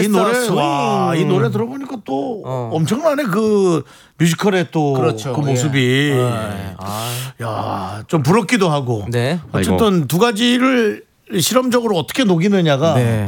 이 노래 스윙. 와, 이 노래 들어보니까 또 엄청나네 그 뮤지컬의 또 그렇죠. 그 모습이 야, 좀 부럽기도 하고 네. 어쨌든 두 가지를 실험적으로 어떻게 녹이느냐가 네.